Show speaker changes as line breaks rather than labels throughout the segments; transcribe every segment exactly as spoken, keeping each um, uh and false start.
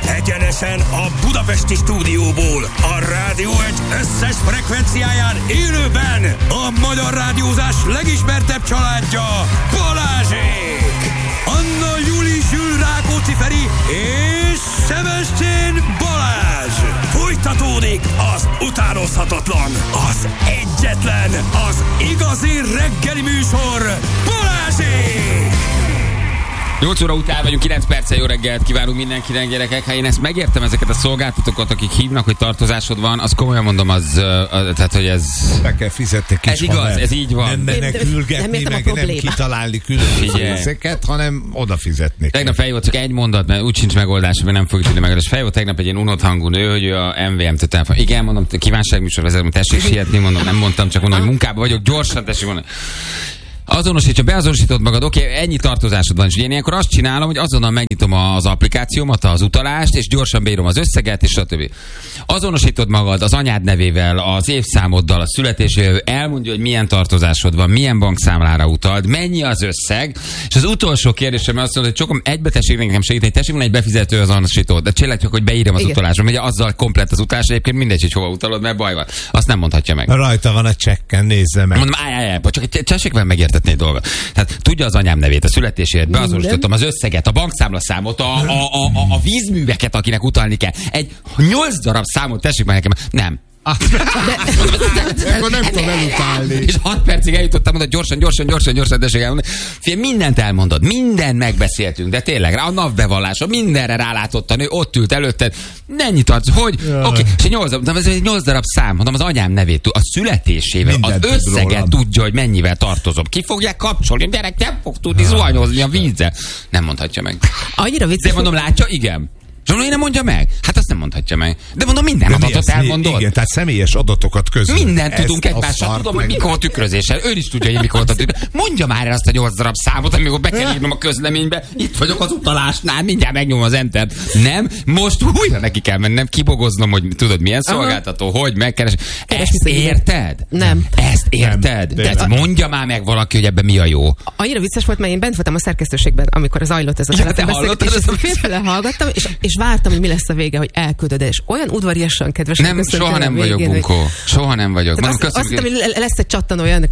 Egyenesen a budapesti stúdióból, a Rádió egy összes frekvenciáján élőben a magyar rádiózás legismertebb családja, Balázsék! Anna Júli Zsül Rákóczi Feri és Sebestyén Balázs! Folytatódik az utánozhatatlan, az egyetlen, az igazi reggeli műsor, Balázsék!
nyolc óra után vagyunk, kilenc perccel, jó reggelt kívánunk mindenkinek, gyerekek. Ha én ezt megértem, ezeket a szolgáltatókat, akik hívnak, hogy tartozásod van, az komolyan mondom, az, az tehát, hogy ez...
Be kell fizetni kis.
Ez igaz, ez így van.
Nem menekülgetni, meg nem kitalálni különbözőket, hanem oda fizetni.
Tegnap feljött volt csak egy mondat, mert úgy sincs megoldás, mert nem fogjuk tudni megoldás. Feljött tegnap egy ilyen unott hangú nő, hogy a em vé em-től telefon. Igen, mondom, kívánságműsor vezetem, tessék sietni, mondom, nem mondtam, csak mondom, hogy munkában vagyok, gyorsan tessék mondani. Azonosítja, beazonosítod magad, oké, okay, ennyi tartozásod van, és én ilyenkor azt csinálom, hogy azonnal megnyitom az applikációmat, az utalást, és gyorsan beírom az összeget, és stb. Azonosítod magad az anyád nevével, az évszámoddal, a születésével, elmondja, hogy milyen tartozásod van, milyen bankszámlára utald, mennyi az összeg, és az utolsó kérdésem azt mondja, hogy csokom egybe tessék nekem segíteni, tessék van egy befizető azonosítót, de csillek csak, hogy beírom az utalásra, ugye azzal komplett az utalás, egyébként mindegy, hogy hova utalod, mert baj van. Azt nem mondhatja meg.
Rajta van a csekken, nézze meg.
Mondom, állj, állj, állj, csak tessék velem megérteni egy dolgot. Tehát tudja az anyám nevét, a születését, beazonosítottam az összeget, a bankszámlaszámot, a, a, a, a, a vízműveket, akinek utalni kell. Egy nyolc darab számot tessék meg nekem. Nem.
Akkor nem tudom elutálni.
És hat percig eljutottam, mondod, gyorsan, gyorsan, gyorsan, gyorsan, tessék elmondani. Fél, mindent elmondod, mindent megbeszéltünk, de tényleg, a napbevallása, mindenre rálátott a nő, ott ült előtted, mennyi tartsz, hogy, oké, okay. És egy nyolc, darab, egy nyolc darab szám, mondom, az anyám nevét, a születésével, mindent az összeget tudja, hogy mennyivel tartozom. Ki fogják kapcsolni, gyerek nem fog tudni zuhanyozni a vízzel. Nem mondhatja meg.
Annyira vicces.
De mondom, látja, igen. És mondom, én nem mondja meg? Hát azt nem mondhatja meg. De mondom, minden
de
adatot elmondod.
Igen, tehát személyes adatokat közül.
Mindent tudunk egymással. Tudom, meg... hogy mikor a tükrözéssel. Ő is tudja, hogy mikor a tükrözéssel. Mondja már el azt a nyolc darab számot, amikor be kell írnom a közleménybe. Itt vagyok az utalásnál, mindjárt megnyom az entert. Nem, most újra neki kell mennem, kibogoznom, hogy tudod, milyen szolgáltató, hogy megkeres. Ezt érted?
Nem.
Ezt érted?
Nem,
de mondja már meg valaki, hogy ebben mi a jó.
Annyira vicces volt, mert én bent voltam a szerkesztőségben, amikor zajlott ez a telefonbeszélgetés, és félfele hallgattam, és, és vártam, hogy mi lesz a vége, hogy elküldöd, és olyan udvariasan kedves.
Nem, soha nem vagyok, végén, Bunkó. Hogy... Soha nem vagyok.
Azt, azt hittem, hogy lesz egy csattanó olyan,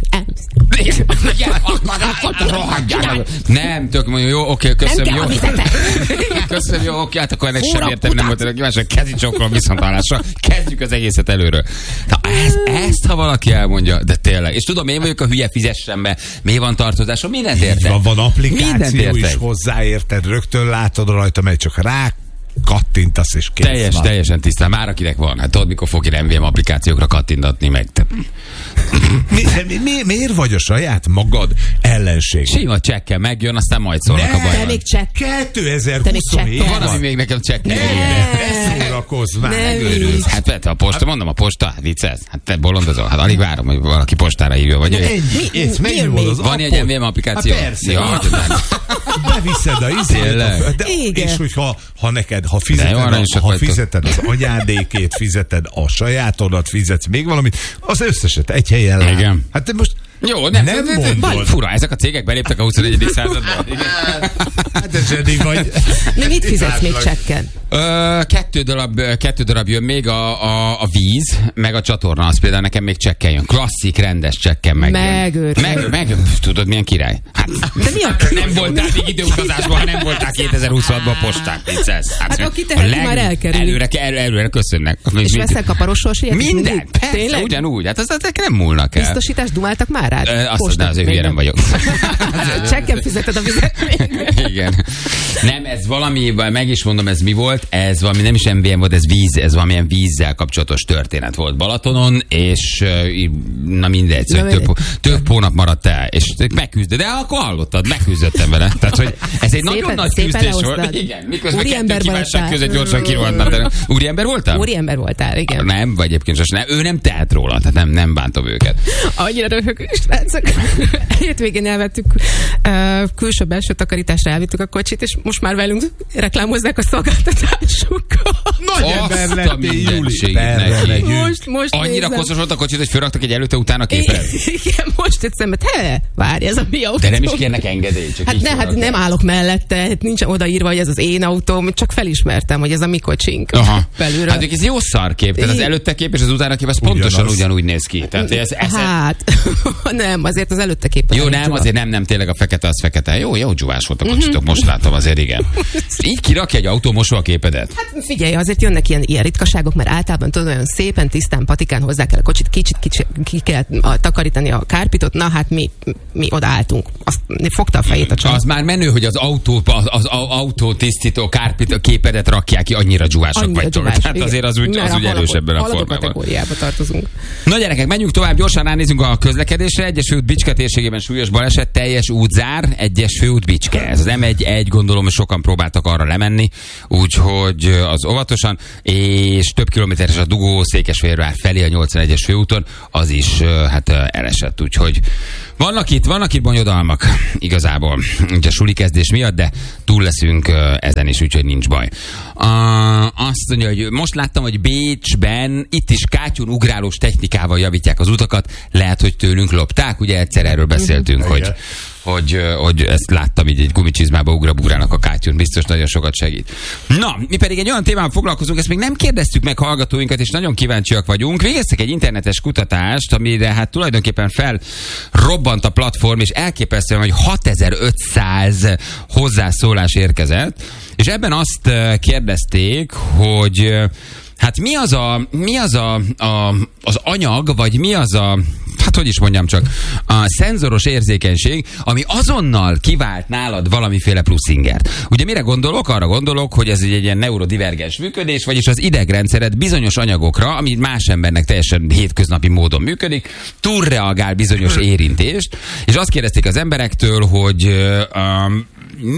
nem, tök mondja, jó, oké, köszönöm, jó. Köszönöm, jó, oké, hát akkor ennek sem értem, nem volt kíváncsi, kezdj csokról viszontlátásra, kezdjük az egészet előről. Na, ezt, ezt, ha valaki elmondja, de tényleg. És tudom, én vagyok a hülye, fizessen be, mi van tartozásom, mindent értek.
Van, van applikáció is hozzáérted, rögtön látod rajta, mert csak rá kattintasz és kész.
Teljes, van. Teljesen tisztán. Már akinek van. Hát tudod, mikor fog én em vé em applikációkra kattintatni meg.
mi, mi, mi, miért vagy a saját magad ellenség?
Sima csekkel megjön, aztán majd szólnak a bajban.
Te még csekk.
kétezer-huszonhét
Van, ami még nekem csekkel.
Ne szórakozz már.
Megőrülsz. Hát vette a posta, mondom a posta, hát viccelsz. Hát te bolondozol. Hát alig várom, hogy valaki postára hívja. Vagy
ennyi.
Van egy em vé em applikáció?
Persze. Beviszed a izét. És hogyha ha neked Ha fizeted, a, ha fizeted az anyádékét, fizeted a sajátodat, fizetsz még valamit, az összeset egy helyen lát.
Igen.
Hát te most
jó, nem,
nem
mondod. Fura, ezek a cégek beléptek a huszonegyedik századba.
Hát ez zseni vagy.
De mit fizetsz még csekken?
Ö, kettő, darab, kettő darab jön még a, a, a víz, meg a csatorna, az például nekem még csekken jön. Klasszik, rendes csekken megjön.
Megőrül.
Meg, meg, tudod, milyen király? Hát,
de mi a
nem voltál még időutazásban, ha nem voltál kétezer-huszonhatban a postán. Viccelsz.
Hát, hát aki teheti, már elkerül.
Előre, előre, előre köszönnek.
És veszel kaparossos ilyet?
Minden, persze, tényleg? Ugyanúgy. Hát azok nem múlnak el.
Biztosítást dumáltak már rád?
Ö, azt mondja, azért hülye nem vagyok.
Csekken fizeted a vizet.
Igen. Nem, ez valami, meg is mondom, ez mi volt? Ez valami, nem is em vé em volt, ez víz, ez valamilyen vízzel kapcsolatos történet volt Balatonon, és na mindegy, szóval több, több hónap maradt el, és megküzdött, de akkor hallottad, megküzdöttem vele. Tehát, hogy ez egy szépen, nagyon nagy küzdés volt. Igen, miközben kettő kívánság között gyorsan kirohadnak. Úriember voltál?
Úriember voltál, igen.
Nem, vagy egyébként most nem, ő nem tehet róla, tehát nem, nem bántom őket.
Annyira röhögős, srácok. Hétvégén elvettük uh, külső-belső takarításra, elvittük a kocsit, és most már velünk reklámozzák a szolgáltatásukkal.
Nagy ember lettél, Juli.
Most, most
annyira koszos volt a kocsit, hogy fölraktak egy előtte-utána képet?
Igen, most tetszem, mert he, várj, ez a mi autó.
De nem is kérnek engedélyt, csak
hát, ne, hát nem állok mellette, hát nincs odaírva, hogy ez az én autóm, csak felismertem, hogy ez a mi kocsink.
Aha. Belülről. Hát ez jó szarkép, tehát az előtte kép és az utána kép, az pontosan ugyanaz. Ugyanúgy néz ki. Tehát ez, ez
hát, nem, azért az előtte kép.
Jó, nem, azért nem, nem, tényleg a fekete az fekete. Jó, jó dzsúvás volt a kocsitok, most látom azért, igen. Így kirakja egy autómosó a képedet?
Hát figyelj, azért jönnek ilyen, ilyen ritkaságok, mert általában tudod, olyan szépen, tisztán, patikán hozzá kell a kocsit, kicsit, kicsit ki kell takarítani a kárpitot, na hát mi, mi odaálltunk. Azt fogta a fejét a csaj.
Az már menő, hogy az autó, az, az autótisztító kárpit képedet rakják ki, annyira dzsúvások vagytok. Tehát azért az úgy, az úgy erős ebben a formában.
Kategóriába tartozunk.
Na gyerekek, menjünk tovább, gyorsan ránézünk a közlekedésre. Egyes főút Bicske térségében súlyos baleset, teljes útzár, egyes főút Bicske. Ez az em egy, egy gondolom, hogy sokan próbáltak arra lemenni, úgyhogy az óvatosan, és több kilométeres a dugó Székesfehérvár felé a nyolcvanegyes főúton, az is hát elesett, úgyhogy vannak itt, vannak itt bonyodalmak igazából, ugye a suli kezdés miatt, de túl leszünk ezen is, úgyhogy nincs baj. Uh, azt mondja, hogy most láttam, hogy Bécsben itt is kátyún ugrálós technikával javítják az utakat, lehet, hogy tőlünk lopták, ugye egyszer erről beszéltünk, mm-hmm. hogy Hogy, hogy ezt láttam, így egy gumicsizmába ugrabugrának a kátyún, biztos nagyon sokat segít. Na, mi pedig egy olyan témával foglalkozunk, ezt még nem kérdeztük meg hallgatóinkat, és nagyon kíváncsiak vagyunk. Végeztek egy internetes kutatást, amire hát tulajdonképpen felrobbant a platform, és elképesztően, hogy hatezer-ötszáz hozzászólás érkezett, és ebben azt kérdezték, hogy hát mi az a, mi az a, a az anyag, vagy mi az a, hát hogy is mondjam csak, a szenzoros érzékenység, ami azonnal kivált nálad valamiféle plusz ingert. Ugye mire gondolok? Arra gondolok, hogy ez egy, egy ilyen neurodivergens működés, vagyis az idegrendszered bizonyos anyagokra, ami más embernek teljesen hétköznapi módon működik, túlreagál bizonyos érintést, és azt kérdezték az emberektől, hogy um,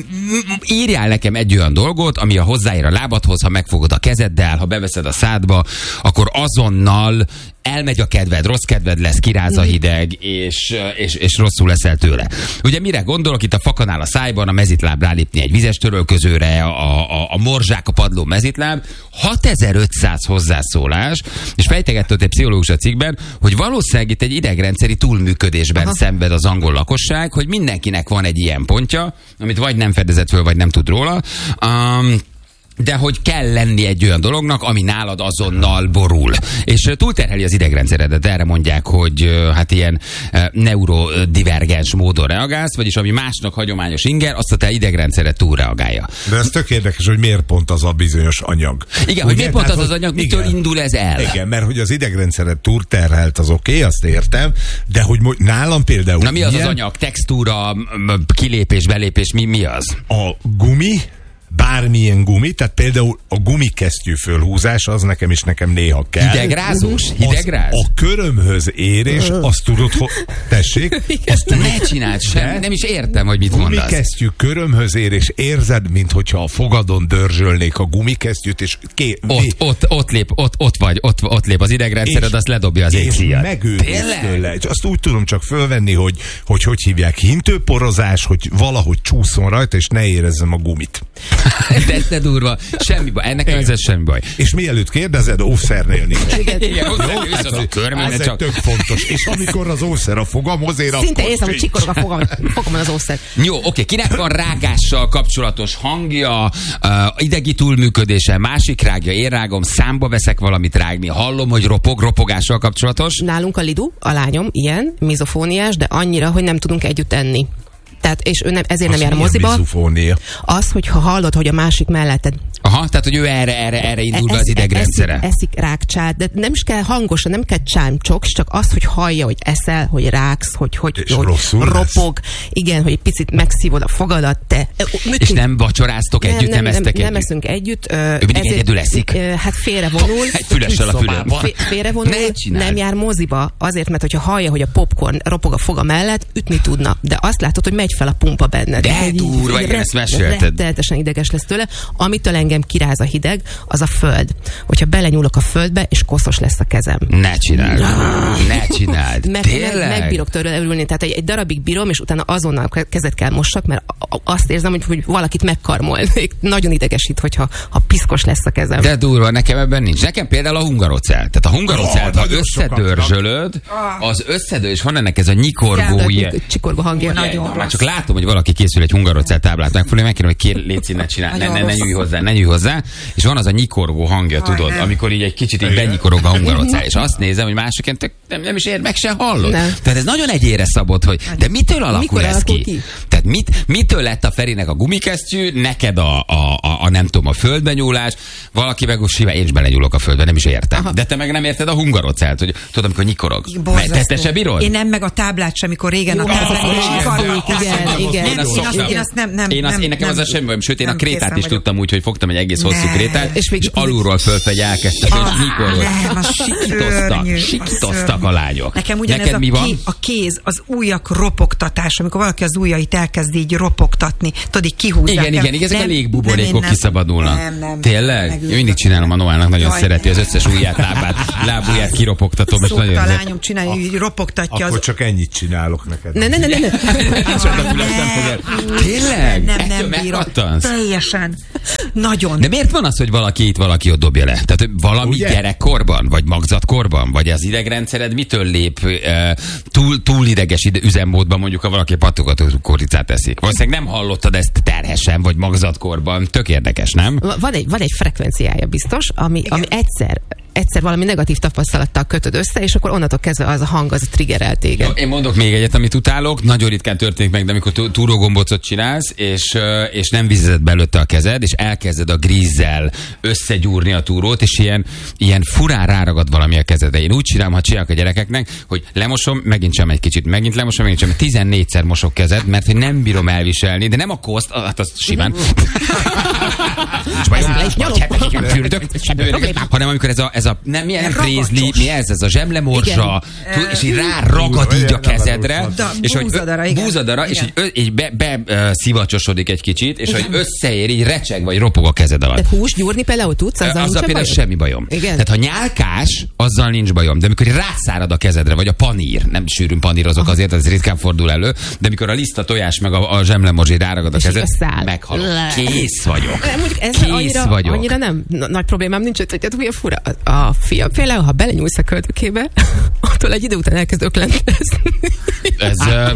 írjál nekem egy olyan dolgot, ami a hozzáér a lábadhoz, ha megfogod a kezeddel, ha beveszed a szádba, akkor azonnal elmegy a kedved, rossz kedved lesz, kiráz a hideg, és, és, és rosszul leszel tőle. Ugye mire gondolok? Itt a fakanál a szájban, a mezitláb rálépni egy vizes törölközőre, a, a, a morzsák a padló mezitláb. hatezer-ötszáz hozzászólás, és fejtegetett egy pszichológus a cikkben, hogy valószínűleg itt egy idegrendszeri túlműködésben Aha. szenved az angol lakosság, hogy mindenkinek van egy ilyen pontja, amit vagy nem fedezett föl, vagy nem tud róla. Um, de hogy kell lenni egy olyan dolognak, ami nálad azonnal borul. És túlterheli az idegrendszeredet. Erre mondják, hogy hát ilyen neurodivergens módon reagálsz, vagyis ami másnak hagyományos inger, azt a te idegrendszered túlreagálja.
De ez tök érdekes, hogy miért pont az a bizonyos anyag.
Igen, ugye? Hogy miért pont az az anyag, mitől igen. indul ez el?
Igen, mert hogy az idegrendszered túlterhelt, az oké, okay, azt értem, de hogy nálam például...
Na mi az ilyen... az anyag? Textúra, kilépés, belépés, mi, mi az?
A gumi, bármilyen gumi, tehát például a gumikesztyű fölhúzás, az nekem is nekem néha kell.
Hidegrázós? Hidegráz?
A körömhöz érés, azt tudod, hogy tessék?
Azt tudod, ne csináld sem, nem is értem, hogy mit mondasz.
Gumikesztyű körömhöz érés, érzed, minthogyha a fogadon dörzsölnék a gumikesztyűt, és ké...
Ott, ott, ott lép, ott, ott vagy, ott, ott lép az idegrendszered, azt ledobja az égszíjat.
Megőrülsz tőle. És azt úgy tudom csak fölvenni, hogy, hogy hogy hívják, hintőporozás, hogy valahogy csúszom rajta, és ne érezzem a gumit.
De te durva, semmi baj, ennek ez semmi baj.
És mielőtt kérdezed, óvszernél nincs.
Igen, igen, jó, hát a körménye
ez
csak...
tök fontos. És amikor az ószer a fogamhoz ér,
szinte érzem, hogy csikorog a fogam, fogamon az ószer.
Jó, oké, kinek van rágással kapcsolatos hangja, uh, idegi túlműködése, másik rágja, én rágom, számba veszek valamit rágni, hallom, hogy ropog, ropogással kapcsolatos.
Nálunk a Lidu, a lányom, ilyen, mizofóniás, de annyira, hogy nem tudunk együtt enni. Tehát, és ő nem, ezért
az
nem jár moziba.
Mizofónia?
Az, hogyha hallod, hogy a másik melletted.
Aha, tehát, hogy ő erre, erre, erre indul be az idegrendszere.
Eszik, eszik rákcsát, de nem is kell hangosan, nem kell csámcsoks, csak az, hogy hallja, hogy eszel, hogy ráksz, hogy, hogy, hogy ropog. Lesz. Igen, hogy egy picit megszívod a fogadat, te.
Mit és nem vacsoráztok nem, együtt, nem, nem esztek
nem,
együtt?
Nem eszünk együtt.
Ő mindig egyedül eszik?
Hát félrevonul.
Egy fülessel a fülön.
Félrevonul, nem jár moziba, azért, mert hogyha hallja, hogy a popcorn ropog a foga mellett, ütni tudna. De azt látod, hogy megy fel a pumpa benne.
De durva, igen, ezt mesélted.
Rettenetesen ideges lesz tőle. Amitől engem engem kiráz a hideg, az a föld. Hogyha belenyúlok a földbe, és koszos lesz a kezem.
Ne csináld. Ne csináld.
Meg,
Tényleg?
meg, megbírok tőle örülni. Tehát egy, egy darabig bírom, és utána azonnal kezet kell mossak, mert azt érzem, hogy, hogy valakit megkarmolnék. Nagyon idegesít, hogyha ha piszkos lesz a kezem.
De durva, nekem ebben nincs. Nekem például a hungarocell. Tehát a hungarocell, ha összedörzsölöd, az összedől, és van ennek ez a nyikorgó ilyen.
Csikorgó hangja.
Nagyon már csak látom, hogy valaki készül egy hungarocell táblát megfogni, megkérem, hogy kér, légy ne csinálj, ne, ne, ne nyújj hozzá, ne nyújj hozzá. És van az a nyikorgó hangja, tudod, amikor így egy kicsit így benyikorog a hungarocell. És azt nézem, hogy másokként nem, nem is ér, meg se hallod. Nem. Tehát ez nagyon egyére szabott, hogy de mitől alakul ez ki? ki? Tehát mit, mitől lett a Ferinek a gumikesztyű, neked a, a, a, a nem tudom, a földbenyúlás, valaki meg simán, én is belenyúlok a földbe, nem is értem. Aha. De te meg nem érted a hungarocellt, hogy tudod, amikor nyikorog. Te, te se bírod?
Én nem, meg a táblát sem, amikor régen jó, a táblát is nyikorog.
Igen, igen.
Én azt, én azt nem, nem,
én, azt,
nem,
én nekem
nem,
az a semmi bajom, sőt én a krétát is
vagyok.
tudtam úgy, hogy fogtam egy egész hosszú
ne.
krétát, és, és alulról fölfelé elkezdtek, hogy nyikorog. Sikítoztak, sikítoztak a lányok.
Nekem ugyanez a, ké, a kéz, az ujjak ropogtatása, amikor valaki az ujjait elkezd így ropogtatni, tudod, így kihúzzák.
Igen, igen, ezek a légbuborékok kiszabadulnak.
Nem, nem.
Tényleg? Én mindig csinálom, a Noának nagyon Jaj, szereti, az összes ujját, lábát, lábujját kiropogtatom.
Szokta a lányom csinálni, hogy ropogtatja.
Akkor csak ennyit csinálok neked.
Ne, ne, ne, ne.
Tényleg?
Nem, nem bírom. Teljesen. Nagyon.
De miért van az, hogy valaki itt, valaki ott dobja le? Tehát valami ugye? Gyerekkorban, vagy magzatkorban, vagy az idegrendszered mitől lép uh, túl, túl ideges ide, üzemmódban, mondjuk, ha valaki pattogató koricát eszik? Valószínűleg nem hallottad ezt terhesen, vagy magzatkorban. Tök érdekes, nem?
Van egy, van egy frekvenciája biztos, ami, ami egyszer egyszer valami negatív tapasztalattal kötöd össze, és akkor onnantól kezdve az a hang, az triggerel téged.
Jó, én mondok még egyet, amit utálok, nagyon ritkán történik meg, de amikor túrógombócot csinálsz, és, és nem vizezed belőtte a kezed, és elkezded a grízzel összegyúrni a túrót, és ilyen, ilyen furán ráragad valami a kezedre. Én úgy csinálom, ha csinálok a gyerekeknek, hogy lemosom, megint sem egy kicsit, megint lemosom, megint sem, tizennégyszer mosok kezed, mert hogy nem bírom elviselni, de nem a koszt, hát az simán. hanem amikor ez a, ez a nem, milyen nem prézli, mi ez, ez a zsemlemorzsa, tud, és így ráragad így a kezedre, és hogy búzadara, és így, így be, be uh, szivacsosodik egy kicsit, és igen. hogy összeér, így recseg, vagy ropog a kezed alatt.
De hús gyúrni például tudsz? Azzal,
azzal például
bajom?
semmi bajom. Igen? Tehát ha nyálkás, azzal nincs bajom, de amikor rászárad a kezedre, vagy a panír, nem sűrűn panírozok Aha. azért, ez ritkán fordul elő, de amikor a liszta tojás meg a, a zsemlemorzsi ráragad a kezed, meghalok. Kész vagyok.
Ez
Kész
annyira,
vagyok.
Annyira nem nagy problémám nincs, hogy milyen fura. A fiam, például, ha belenyúlsz a köldökébe, attól egy idő után elkezd öklentezni.
Ez...
de,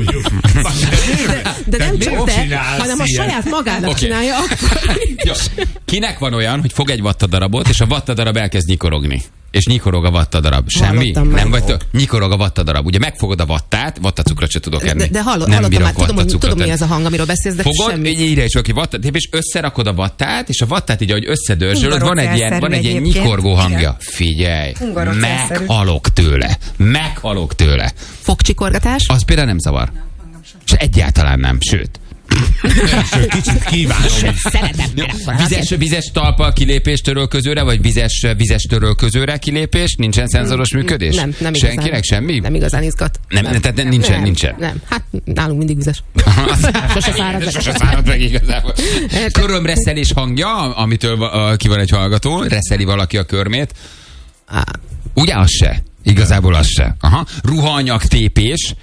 de nem csak te, hanem a saját magának okay. csinálja.
Jó. Kinek van olyan, hogy fog egy vattadarabot, és a vattadarab elkezd nyikorogni? És nyikorog a vattadarab. Semmi? Nem vagy tök? Nyikorog a vattadarab. Ugye megfogod a vattát, vattacukrot se tudok enni.
De, de hallod,
nem
hallottam már, tudom, hogy, tudom, mi
enni.
az a hang, amiről beszélsz, de
fogod,
semmi.
Fogod, így is valaki vattát, és összerakod a vattát, és a vattát így, ahogy összedörzsölöd, van egy ilyen, van egy ilyen nyikorgó hangja. Igen. Figyelj, meghalok tőle. Meghalok tőle.
Fogcsikorgatás?
Az például nem zavar. És egyáltalán nem, sőt.
Kicsit kívánom.
Vizes, vizes talpa kilépés törölközőre, vagy vizes, vizes törölközőre kilépés? Nincsen szenzoros működés?
Nem, nem
Senkinek
igazán.
semmi?
Nem igazán izgat.
Nem, nem, tehát nincsen,
nem,
nincsen.
Nem, hát nálunk mindig vizes. Sose fárad meg.
Sose fárad meg igazából. Körömreszelés hangja, amitől uh, ki van egy hallgató, reszeli valaki a körmét. Ugye az se? Igazából az se. Aha. Ruhaanyag tépés.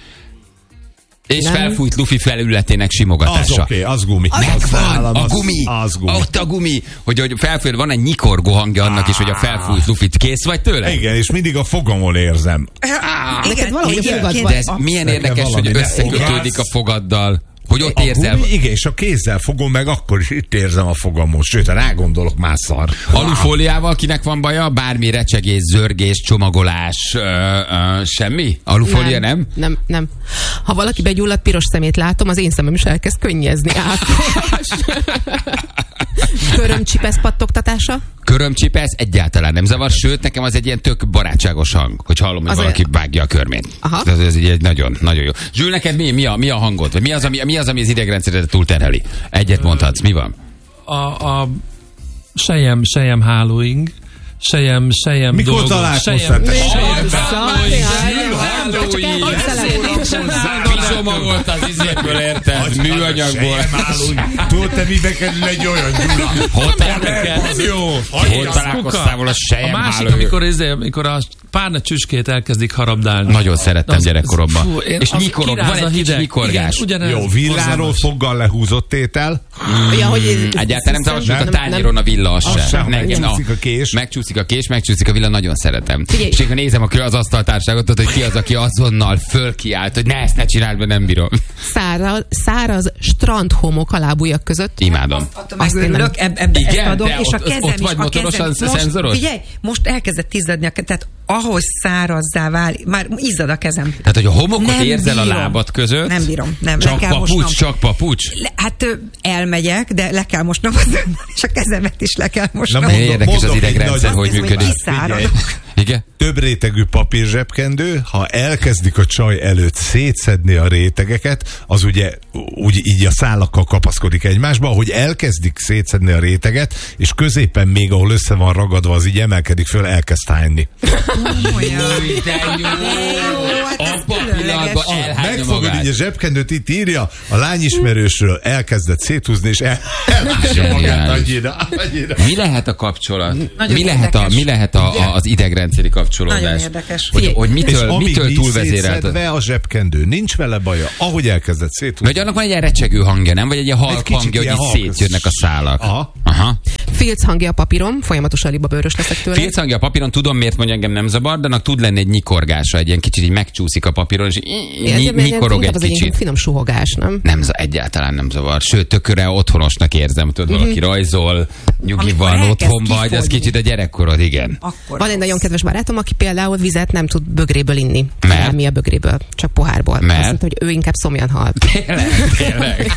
És nem. Felfújt lufi felületének simogatása.
Az oké, okay, az gumi.
Megvan, a gumi. Az gumi. Ott a gumi. Hogy, hogy felfújt, van egy nyikorgó hangja annak is, hogy a felfújt lufit kész vagy tőle?
Igen, és mindig a fogamon érzem.
Neked valahogy a fogadban.
De ez milyen érdekes, hogy összekötődik a fogaddal. Hogy ott
a
érzel.
Gumi, igen, és a kézzel fogom meg, akkor is itt érzem a fogamon. Sőt, ha rágondolok, már szar.
Alufóliával kinek van baja? Bármi recsegés, zörgés, csomagolás, ö, ö, semmi? Alufólia nem?
Nem, nem, nem. Ha valaki begyulladt piros szemét látom, az én szemem is elkezd könnyezni. Körömcsipesz pattogtatása?
Körömcsipesz egyáltalán nem zavar, sőt, nekem az egy ilyen tök barátságos hang, hogy hallom, hogy az valaki olyan... vágja a körmét. Aha. Ez, ez egy nagyon, nagyon jó. Zsül, neked mi, mi, a, mi a hangod? Vagy mi az, ami, mi az, ami az idegrendszeredet túlterheli? Egyet mondhatsz, mi van?
A, a sejem, sejem hálóing, sejem, sejem
mikor
dolgok.
Mikor találkoztál?
Sejem, sejem hálóing.
Csomagolt az izéből, érted? Műanyagból.
Tudod, te mibe kerül egy olyan Gyula?
Hol találkoztál volna
a másik, amikor, izé, amikor a párna csüskét elkezdik harabdálni.
Nagyon szerettem az, gyerekkoromban. Fú, és nyikorog, van egy kicsi nyikorgás.
Igen,
jó, villáról foggal lehúzott étel.
Mm, ja, hogy egyáltalán nem tavalsult a tányéron a villa, az sem.
Megcsúszik a kés.
Megcsúszik a kés, megcsúszik a villa, nagyon szeretem. És én nézem az asztaltárságot, hogy ki az, aki azonnal fölkiált, hogy ne, ezt ne csináld, mert nem bírom.
Száraz, száraz strandhomok a lábujjak között.
Imádom.
Azt örülök, ebbe ezt adom, és a kezem
ott vagy motorosan szenzoros?
Figyelj, most elkezdett izzadni a kezem, tehát ahhoz szárazzá válik, már izzad a kezem.
Tehát, hogy a homokot nem érzel bírom. A lábad között.
Nem bírom, nem.
Csak papucs, csak papucs.
Le, hát elmegyek, de le kell mosnom, és a kezemet is le kell mosnom.
Nem érdekes az idegrendszer, hogy működik.
Igen? Több rétegű papírzsebkendő, ha elkezdik a csaj előtt szétszedni a rétegeket, az ugye úgy így a szálakkal kapaszkodik egymásba, ahogy elkezdik szétszedni a réteget, és középen még, ahol össze van ragadva, az így emelkedik föl, elkezd hányni. Megfogod így a zsebkendőt, itt írja, a lányismerősről elkezdett széthúzni, és el, elhányja magát annyira, annyira.
Mi lehet a kapcsolat? Mi lehet, a, mi lehet a, a, az idegrendszeri kapcsolódás?
Nagyon érdekes.
Hogy, hogy mitől, mitől túlvezérelt?
A zsebkendő, nincs vele baja, ahogy elkezdett széthúzni.
Vagy annak van egy ilyen recsegő hangja, nem? Vagy egy ilyen halk hangja, hogy így szétjönnek a szálak.
Aha.
Aha.
Filc hangja a papíron, folyamatosan libabőrös leszek tőle.
Filc hangja a papíron, tudom miért mondja, engem nem zavar, de annak tud lenni egy nyikorgása, egy ilyen kicsit így megcsúszik a papíron, és nyikorog egy kicsit.
Egy finom suhogás, nem?
Nem, egyáltalán nem zavar. Sőt, tökre otthonosnak érzem, tudod, valaki mm-hmm. rajzol, nyugi van, otthon vagy, az kicsit a gyerekkorod, igen.
Akkor
van egy nagyon kedves barátom, aki például vizet nem tud bögréből inni.
Mert?
Nem, mi a bögréből, csak pohárból.
Mert?
Azt mondta, hogy ő inkább szomjan hal.
Tényleg, tényleg.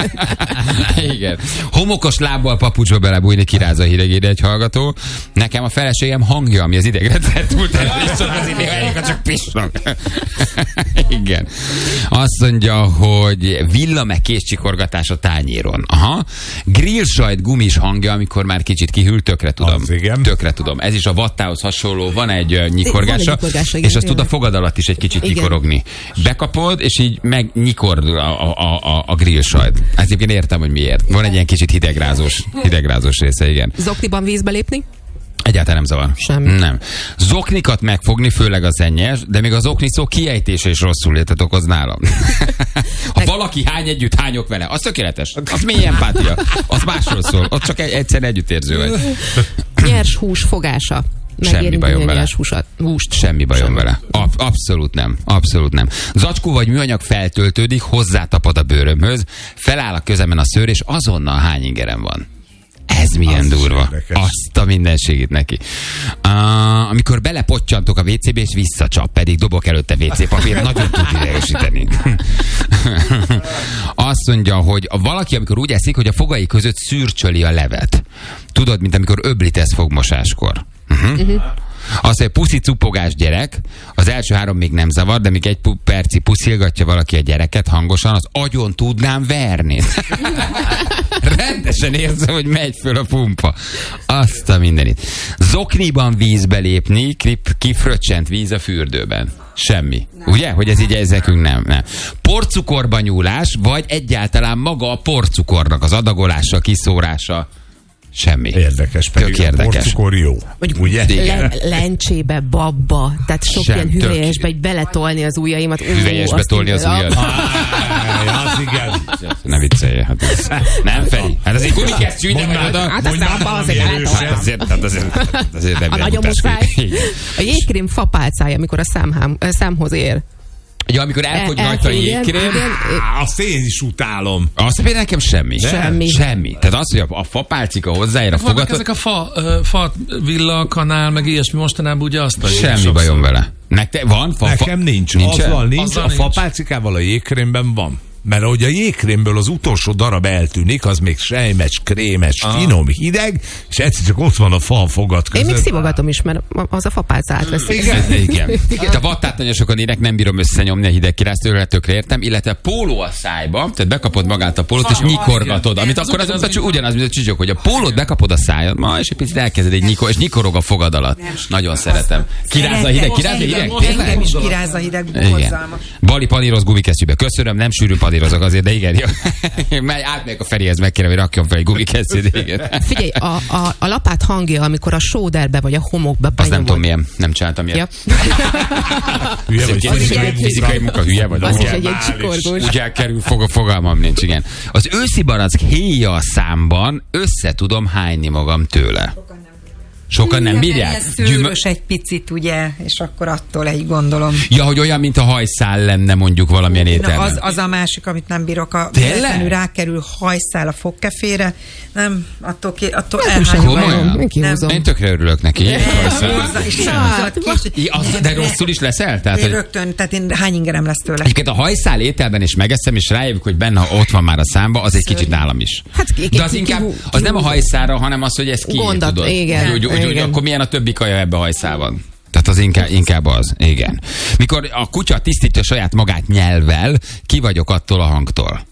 Igen. Homokos lábbal papucsba belebújni, kirázza a hidegére egy hallgató. Nekem a feleségem hangja, ami az idegrendszer túlterhelésnek az idegrendszer, csak pisnak. Igen. Azt mondja, hogy villa meg kézcsikorgatás a tányéron. Aha. Grill sajt gumis hangja, amikor már kicsit kihűl, tökre tudom.
Az, igen.
Tökre tudom. Ez is a vattához hasonló, van egy uh, nyikorgása,
nyikorgása,
és azt tud a fogad alatt is egy kicsit igen. nyikorogni. Bekapod, és így megnyikord a, a, a, a grill sajt. Ezt én értem, hogy miért. Van egy ilyen kicsit hidegrázós, hidegrázós része, igen.
Zokniban vízbe lépni?
Egyáltalán nem zavar.
Semmi.
Nem. Zoknikat megfogni, főleg a szennyes, de még az okni szó kiejtése is rosszul létet okoz nálam. Ha valaki hány együtt, hányok vele, az tökéletes. Az mély empátia. Az másról szól. Ott csak egy, egyszer együttérző vagy.
Nyers hús fogása.
Semmi bajom vele.
Húsat, húst.
Semmi bajom Semmi. vele. Ab, abszolút nem. Abszolút nem. Zacskó vagy műanyag feltöltődik, hozzátapad a bőrömhöz, feláll a közemben a szőr, és azonnal hány ingerem van. Ez milyen az durva. Azt a mindenségét neki. Uh, amikor belepottyantok a vé cébe, és visszacsap, pedig dobok előtte vé cé papírt, nagyon tud idegesíteni. Azt mondja, hogy a valaki, amikor úgy eszik, hogy a fogai között szürcsöli a levet. Tudod, mint amikor öblítesz fogmosáskor. Uh-huh. Uh-huh. Azt mondja, puszi cupogás gyerek, az első három még nem zavar, de még egy pu- perci puszilgatja valaki a gyereket hangosan, az agyon tudnám verni. Rendesen érzem, hogy megy föl a pumpa. Azt a mindenit. Zokniban vízbe lépni, kifröccsent víz a fürdőben. Semmi. Nem. Ugye? Hogy ez így ezekünk nem. nem. Porcukorba nyúlás, vagy egyáltalán maga a porcukornak az adagolása, kiszórása. Semmi.
Érdekes, pedig
tök érdekes.
A porcukor jó.
Ugye? Le, lencsébe, babba, tehát sok Sem, ilyen hüvelyesbe, egy beletolni az ujjaimat.
Hüvelyesbe tolni az ujjat.
Az igen.
Ne viccelje. Hát ez, nem, Feri. Hát azért gumikesztyű, de meg oda.
Hát aztán abban azért beletolni. A nagyon muszáj. A jégkrém fapálcája, amikor a számhám, számhoz ér.
Ja, amikor elfogy e, rajta a jégkrém,
azt én is utálom.
Azt például nekem semmi.
Semmi.
Semmi. Tehát az, hogy a, a fapálcika hozzáér a
fogat...
fogat...
Ezek a fa, uh, fa villa, kanál, meg ilyesmi mostanában ugye azt a
semmi bajom vele. Nektek van? Fa,
Nekem nincs.
Nincsen?
Azzal nincs.
Azzal
a fapálcikával a jégkrémben van. mert ahogy a jégkrémből az utolsó darab eltűnik, az még sejmes, krémes, aha, finom, hideg, és egyszer csak ott van a fa a fogad között.
Én még szivogatom is, mert az a fapálca átveszik.
Igen. Igen. Igen. A vattát nagyon sokan írek, nem bírom összenyomni a hideg királyt, tökre értem, illetve póló a szájba, tehát bekapod magát a pólót, és nyikorgatod, amit akkor az, az, az, az ugyanaz, mint a csicsok, hogy a pólót bekapod a szájadba, és egy picit elkezded egy nyikor, és nyikorog a fogad alatt. Nagyon szeretem. Kiráz a hideg, kiráz a hideg?
Engem is kiráz a hideg, hozzalmas.
Bali paníroz gumikesztyűbe. Köszönöm, nem sűrűn panírozok azért, de igen, jó. Mely átmegyek a Ferihez, megkérem, hogy rakjon fel egy gumikesztyűt, igen.
Figyelj, a, a, a lapát hangja, amikor a sóderbe vagy a homokba benyomod.
Azt nem tudom milyen, nem csináltam ilyet.
Ja.
Hülye vagy,
fizikai, fizikai munka, hülye vagy.
Az is egy ilyen csikorgós.
Úgy elkerül, fog, fogalmam nincs, igen. Az őszi barack héja a számban, össze tudom hányni magam tőle. Sokan nem bírják?
Ez szőrös egy picit, ugye, és akkor attól egy gondolom.
Ja, hogy olyan, mint a hajszál lenne mondjuk valamilyen ételben.
Az, az a másik, amit nem bírok. A véletlenül rákerül hajszál a fogkefére. Nem, attól, ki, attól
elhányom. Én tökre örülök neki. De rosszul is leszel?
Tehát, én rögtön, tehát én hány ingerem lesz tőle.
Egyébként a hajszál ételben is megeszem, és rájövök, hogy benne ott van már a számba, az egy kicsit nálam is. De az inkább, az nem a hajszálra, hanem az, hogy ez ki tudod. Úgy, úgy, akkor milyen a többi kaja ebbe a hajszálban? Tehát az inkább, inkább az, igen. Mikor a kutya tisztítja saját magát nyelvvel, ki vagyok attól a hangtól?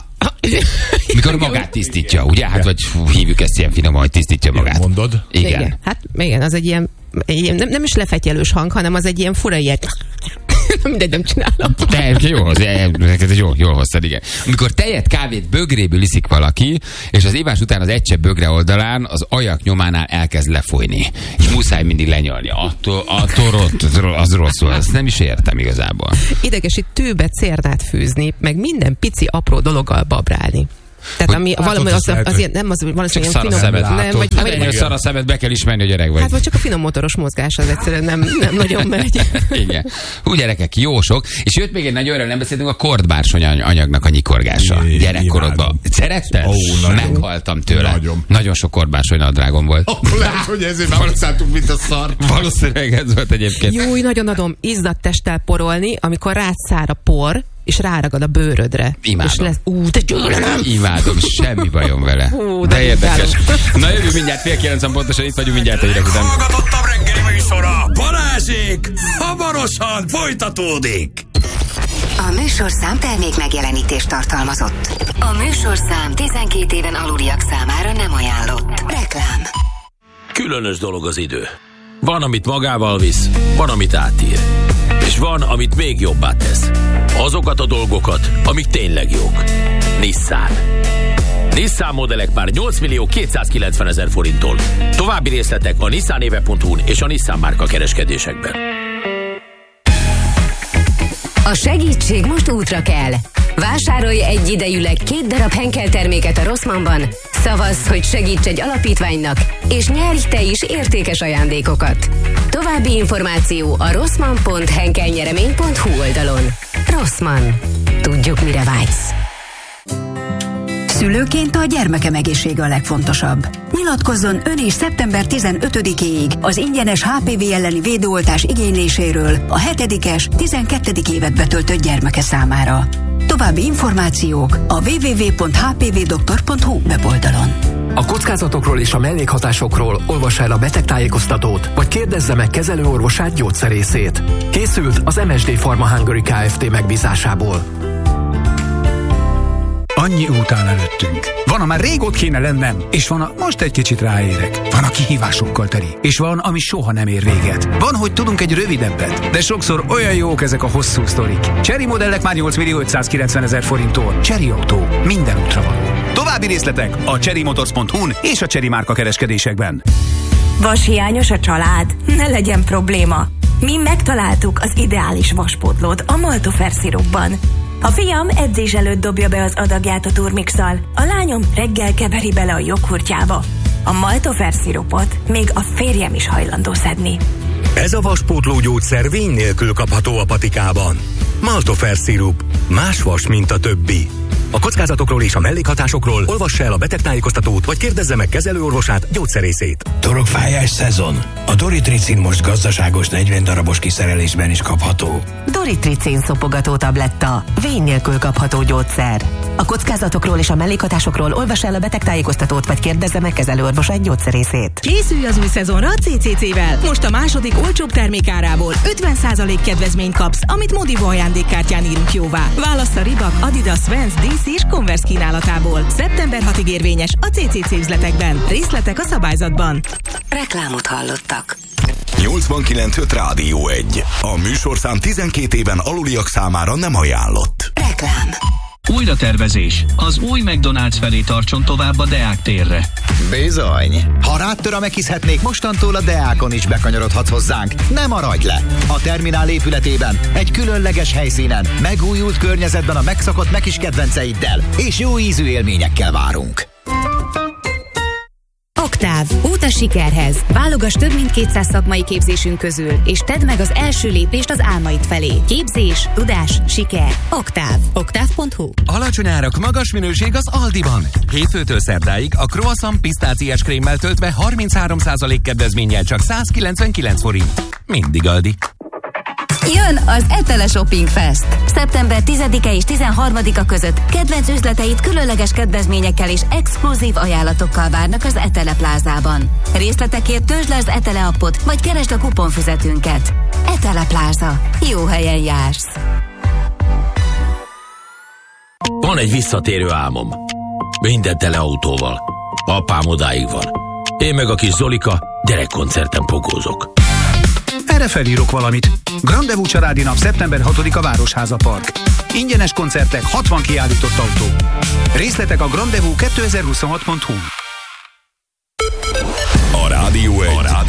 Mikor magát tisztítja, ugye? Hát vagy hívjuk ezt ilyen finoman, hogy tisztítja magát.
Mondod?
Igen.
igen. Hát igen, az egy ilyen, ilyen nem, nem is lefetyelős hang, hanem az egy ilyen fura ilyen... Mindegy, nem csinálom.
Te, jól, jól, jól hoztad, igen. Amikor tejet, kávét bögréből iszik valaki, és az ivás után az egy csepp bögre oldalán az ajak nyománál elkezd lefolyni. És muszáj mindig lenyalni. Attól, attól rott, az rosszul. Ezt nem is értem igazából.
Idegesít tőbe cérnát fűzni, meg minden pici apró dologgal babrálni. Tehát
hogy,
ami
hát
valami az, az, azért nem az valószínűleg
finom. Nem,
vagy,
hát vagy, szar a szemed, be kell ismerni, hogy öreg vagy.
Hát vagy csak a finom motoros mozgás az egyszerűen nem, nem nagyon megy.
Igen. Hú, gyerekek, jó sok. És jött még egy nagy öröm, nem beszéltünk a kordbársony anyagnak a nyikorgása. É, gyerekkorodban. Szeretted?
Oh,
meghaltam tőle.
Nagyon.
Nagyon sok kordbársony nadrágom volt.
Oh, lehet, hogy ezért már hozzátunk, mint a szar.
Valószínűleg ez volt egyébként.
Jó, nagyon adom izzadt testtel porolni, amikor rád szár a por, és ráragad a bőrödre.
Imádom.
És lesz, ú, de gyűlölöm.
Imádom, semmi bajom vele.
Hú,
de, de érdekes. Na jövő mindjárt, fél kilencen pontosan, itt vagyunk mindjárt a hírek után.
Hallgatottabb reggeli műsora, Balázsék, hamarosan folytatódik.
A műsorszám termék megjelenítést tartalmazott. A műsorszám tizenkét éven aluliak számára nem ajánlott. Reklám.
Különös dolog az idő. Van, amit magával visz, van, amit átír. És van, amit még jobbá tesz. Azokat a dolgokat, amik tényleg jók. Nissan. Nissan modellek már nyolc millió kétszázkilencven ezer forinttól. További részletek a nissanéve pont hu-n és a Nissan márka kereskedésekben.
A segítség most útra kell. Vásárolj egyidejűleg két darab Henkel terméket a Rossmannban, szavazz, hogy segíts egy alapítványnak, és nyerj te is értékes ajándékokat. További információ a rossmann pont henkelnyeremény pont hu oldalon. Rossmann. Tudjuk, mire vágysz.
Szülőként a gyermekem egészsége a legfontosabb. Nyilatkozzon ön is szeptember tizenötödikéig az ingyenes há pé vé elleni védőoltás igényléséről a hetedikes, tizenkettedik évet betöltött gyermeke számára. További információk a double-u double-u double-u pont h p v doktor pont hu weboldalon.
A kockázatokról és a mellékhatásokról olvassa el a betegtájékoztatót, vagy kérdezze meg kezelőorvosát, gyógyszerészét. Készült az em es dé Pharma Hungary Kft. Megbízásából.
Annyi út áll előttünk. Van, a már régót kéne lennem, és van, a most egy kicsit ráérek. Van, a kihívásokkal teli, és van, ami soha nem ér véget. Van, hogy tudunk egy rövidebbet, de sokszor olyan jók ezek a hosszú sztorik. Chery modellek már nyolc millió ötszázkilencven ezer forinttól. Chery Autó. Minden útra való. További részletek a chery motors pont hu-n és a Chery márka kereskedésekben.
Vashiányos a család? Ne legyen probléma. Mi megtaláltuk az ideális vaspótlót a Maltofer szirupban. A fiam edzés előtt dobja be az adagját a turmixal, a lányom reggel keveri bele a joghurtjába. A Maltofer szirupot még a férjem is hajlandó szedni.
Ez a vaspótló gyógyszer vény nélkül kapható a patikában. Maltofer szirup. Más vas, mint a többi. A kockázatokról és a mellékhatásokról olvassa el a betegtájékoztatót, vagy kérdezze meg kezelőorvosát, gyógyszerészét.
Torokfájás szezon. A Doritricin most gazdaságos negyven darabos kiszerelésben is kapható.
Doritricin szopogató tabletta. Vény nélkül kapható gyógyszer. A kockázatokról és a mellékhatásokról olvassa el a betegtájékoztatót, vagy kérdezze meg kezelőorvosát, gyógyszerészét.
Készülj az új szezonra a cé cé cé-vel. Most a második olcsóbb termékárából ötven százalék kedvezményt kapsz, amit Modivo ajándékkártyán írunk jóvá. Válassz a Reebok, Adidas, Vans, dé cé és Converse kínálatából. szeptember hatodikáig érvényes a cé cé cé üzletekben. Részletek a szabályzatban.
Reklámot hallottak.
nyolcvankilenc öt Rádió egy. A műsorszám tizenkét éven aluliak számára nem ajánlott.
Reklám.
Újratervezés. Az új McDonald's felé tartson tovább a Deák térre.
Bizony. Ha rád meghiszhetnék, mostantól a Deákon is bekanyarodhatsz hozzánk. Ne maradj le! A terminál épületében, egy különleges helyszínen, megújult környezetben a megszokott megis kedvenceiddel, és jó ízű élményekkel várunk.
Oktáv. Út a sikerhez. Válogass több mint kétszáz szakmai képzésünk közül, és tedd meg az első lépést az álmaid felé. Képzés, tudás, siker. Oktáv. oktáv pont hu.
Alacsony árak, magas minőség az Aldiban. Hétfőtől szerdáig a croissant pisztáciás krémmel töltve harminchárom százalék kedvezménnyel csak százkilencvenkilenc forint. Mindig Aldi.
Jön az Etele Shopping Fest. szeptember tizedike és tizenharmadika között kedvenc üzleteit különleges kedvezményekkel és exkluzív ajánlatokkal várnak az Etele Plázában. Részletekért töltsd le az Etele appot, vagy keresd a kuponfüzetünket. Etele Pláza. Jó helyen jársz.
Van egy visszatérő álmom. Minden tele autóval. Apám odáig van. Én meg a kis Zolika gyerekkoncerten pogózok.
Erre felírok valamit. Grandevú családi nap szeptember hatodika Városháza Park. Ingyenes koncertek, hatvan kiállított autó. Részletek a grandevú kétezer-huszonhat pont hu.
A Rádió egy.